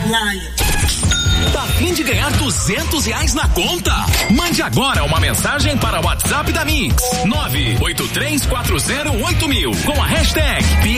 praia. Tá a fim de ganhar R$200 na conta? Mande agora uma mensagem para o WhatsApp da Mix 983408000 com a hashtag